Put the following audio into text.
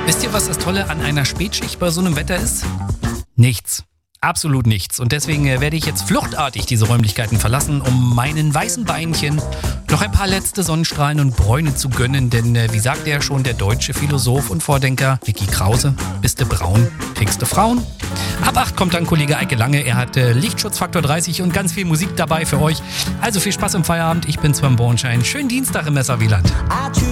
Wisst ihr, was das Tolle an einer Spätschicht bei so einem Wetter ist? Nichts. Absolut nichts. Und deswegen werde ich jetzt fluchtartig diese Räumlichkeiten verlassen, um meinen weißen Beinchen noch ein paar letzte Sonnenstrahlen und Bräune zu gönnen. Denn wie sagte ja schon der deutsche Philosoph und Vordenker Vicky Krause, bist du braun, kriegst du Frauen. Ab 8 kommt dann Kollege Eike Lange. Er hat Lichtschutzfaktor 30 und ganz viel Musik dabei für euch. Also viel Spaß im Feierabend. Ich bin Sven Bornschein. Schönen Dienstag im Messerwieland.